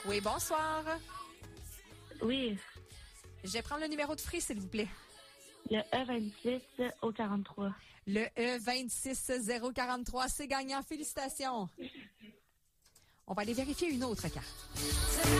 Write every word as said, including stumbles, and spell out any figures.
Oui, bonsoir. Oui. Je vais prendre le numéro de Free, s'il vous plaît. Le E vingt-six zéro quarante-trois. Le E vingt-six zéro quarante-trois, c'est gagnant. Félicitations. On va aller vérifier une autre carte.